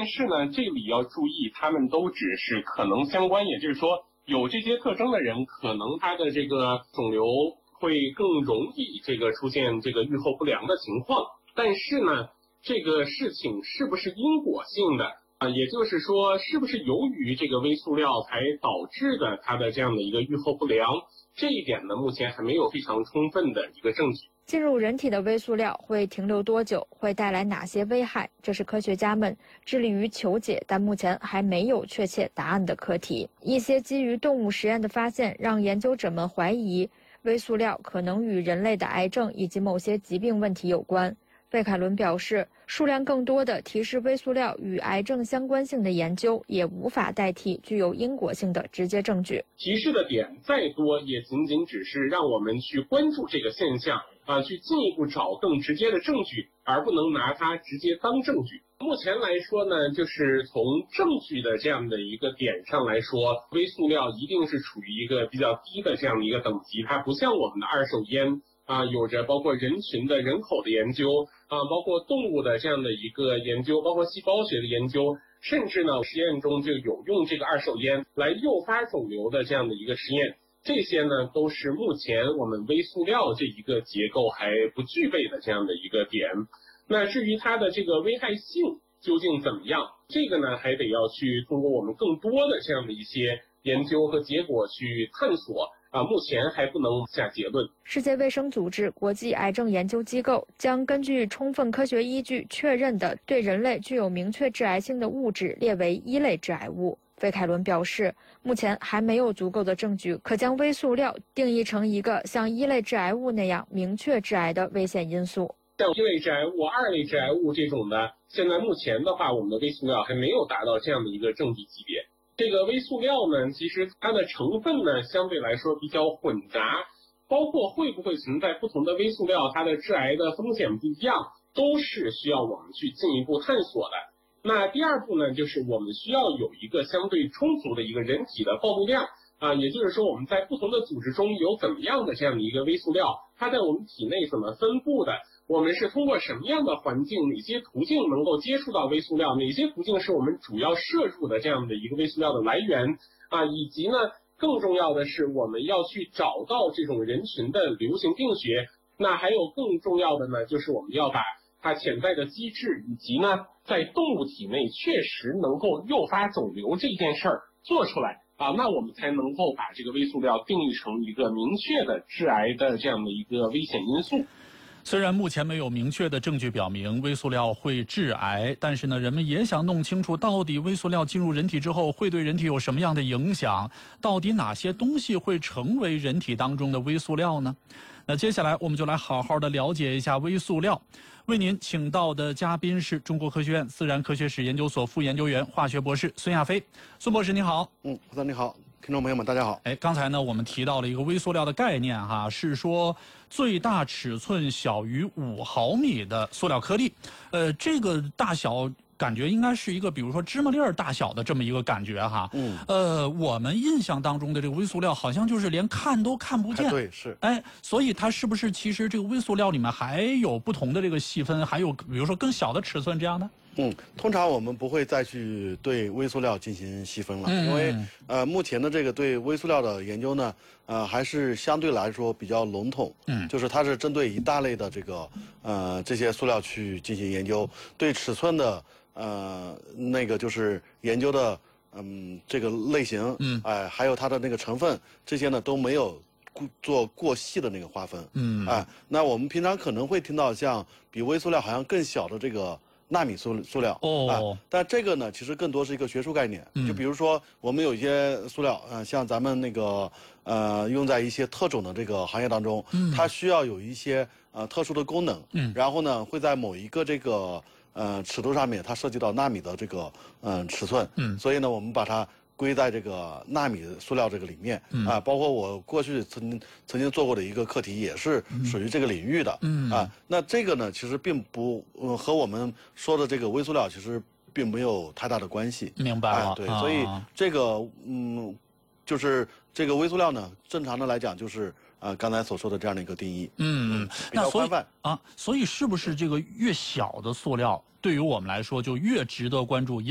但是呢，这里要注意，它们都只是可能相关，也就是说，有这些特征的人，可能他的这个肿瘤会更容易出现预后不良的情况。但是呢，这个事情是不是因果性的也就是说，是不是由于这个微塑料才导致的它的这样的一个预后不良？这一点呢，目前还没有非常充分的一个证据。 进入人体的微塑料会停留多久？会带来哪些危害？这是科学家们致力于求解，但目前还没有确切答案的课题。一些基于动物实验的发现，让研究者们怀疑微塑料可能与人类的癌症以及某些疾病问题有关。费凯伦表示，数量更多的提示微塑料与癌症相关性的研究也无法代替具有因果性的直接证据。 提示的点再多，也仅仅只是让我们去关注这个现象去进一步找更直接的证据，而不能拿它直接当证据。目前来说呢，就是从证据的这样的一个点上来说，微塑料一定是处于一个比较低的这样的一个等级，它不像我们的二手烟有着包括人群的人口的研究包括动物的这样的一个研究，包括细胞学的研究，甚至呢实验中就有用这个二手烟来诱发肿瘤的这样的一个实验。这些呢都是目前我们微塑料这一个结构还不具备的这样的一个点。那至于它的这个危害性究竟怎么样，这个呢还得要去通过我们更多的这样的一些研究和结果去探索目前还不能下结论。 世界卫生组织国际癌症研究机构将根据充分科学依据确认的对人类具有明确致癌性的物质列为一类致癌物。费凯伦表示，目前还没有足够的证据可将微塑料定义成一个像一类致癌物那样明确致癌的危险因素。 像一类致癌物、二类致癌物这种的，现在目前的话，我们的微塑料还没有达到这样的一个证据级别。这个微塑料呢，其实它的成分呢相对来说比较混杂，包括会不会存在不同的微塑料，它的致癌的风险不一样，都是需要我们去进一步探索的。那第二步呢，就是我们需要有一个相对充足的一个人体的暴露量也就是说我们在不同的组织中有怎么样的这样的一个微塑料，它在我们体内怎么分布的，我们是通过什么样的环境，哪些途径能够接触到微塑料，哪些途径是我们主要摄入的这样的一个微塑料的来源以及呢更重要的是我们要去找到这种人群的流行病学。那还有更重要的呢，就是我们要把它潜在的机制以及呢在动物体内确实能够诱发肿瘤这件事儿做出来那我们才能够把这个微塑料定义成一个明确的致癌的这样的一个危险因素。 虽然目前没有明确的证据表明微塑料会致癌，但是呢，人们也想弄清楚到底微塑料进入人体之后会对人体有什么样的影响，到底哪些东西会成为人体当中的微塑料呢？那接下来我们就来好好的了解一下微塑料。为您请到的嘉宾是中国科学院自然科学史研究所副研究员、化学博士孙亚飞。孙博士您好。 胡总你好，听众朋友们大家好。 刚才呢我们提到了一个微塑料的概念是说最大尺寸小于5毫米的塑料颗粒。这个大小感觉应该是一个比如说芝麻粒儿大小的这么一个感觉我们印象当中的这个微塑料好像就是连看都看不见。 对，是。 所以它是不是其实这个微塑料里面还有不同的这个细分，还有比如说更小的尺寸这样的？ 通常我们不会再去对微塑料进行细分了，因为目前的这个对微塑料的研究呢，还是相对来说比较笼统，就是它是针对一大类的这些塑料去进行研究，对尺寸的那个就是研究的这个类型，还有它的那个成分这些呢都没有做过细的那个划分，那我们平常可能会听到像比微塑料好像更小的这个纳米塑料但这个呢其实更多是一个学术概念，就比如说我们有一些塑料像咱们那个用在一些特种的这个行业当中，它需要有一些特殊的功能，然后呢会在某一个这个尺度上面它涉及到纳米的这个尺寸，所以呢我们把它归在这个纳米塑料这个里面包括我过去曾经做过的一个课题也是属于这个领域的那这个呢其实并不和我们说的这个微塑料其实并没有太大的关系。 明白了。 对，所以这个就是这个微塑料呢正常的来讲就是刚才所说的这样的一个定义。比较宽泛所以是不是这个越小的塑料对于我们来说就越值得关注？